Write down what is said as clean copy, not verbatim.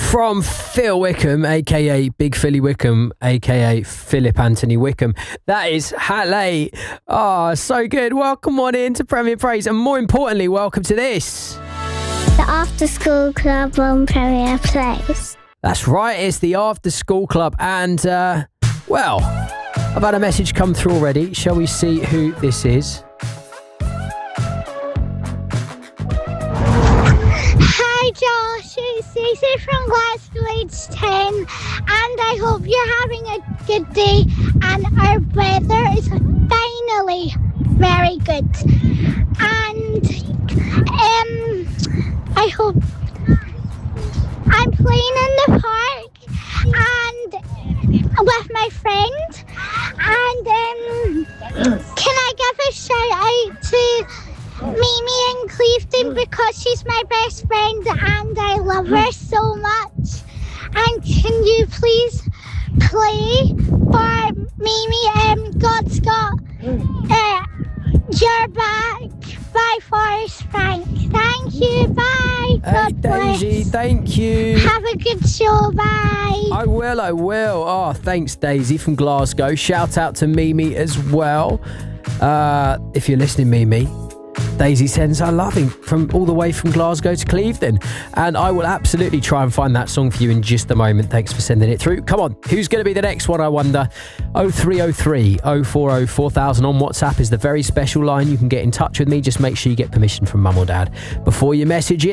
from Phil Wickham, a.k.a. Big Philly Wickham, a.k.a. Philip Anthony Wickham. That is Halle. Oh, so good. Welcome on in to Premier Praise. And more importantly, welcome to this. The After School Club on Premier Praise. That's right. It's the After School Club. And, well, I've had a message come through already. Shall we see who this is? Hi Josh, it's Stacey from Glasgow Age 10 and I hope you're having a good day and our weather is finally very good. And I hope I'm playing in the park and with my friend and can I give a shout out to Mimi in Clevedon because she's my best friend and I love her so much. And can you please play for Mimi God's Got Your Back by Forrest Frank. Thank you, bye. God Daisy, bless. thank you. Have a good show, bye. I will. Oh, thanks, Daisy from Glasgow. Shout out to Mimi as well. If you're listening, Mimi, Daisy sends her loving from all the way from Glasgow to Clevedon. And I will absolutely try and find that song for you in just a moment. Thanks for sending it through. Come on, who's going to be the next one, I wonder? 0303 040 4000 on WhatsApp is the very special line. You can get in touch with me. Just make sure you get permission from mum or dad before you message in.